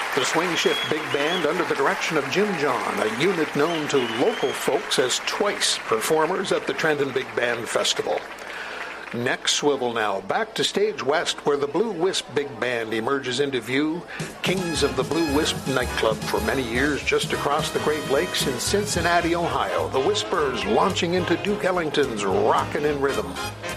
The Swing Shift Big Band under the direction of Jim John, a unit known to local folks as Twice, performers at the Trenton Big Band Festival. Next swivel now, back to Stage West, where the Blue Wisp Big Band emerges into view. Kings of the Blue Wisp nightclub for many years just across the Great Lakes in Cincinnati, Ohio. The Whispers launching into Duke Ellington's Rockin' in Rhythm.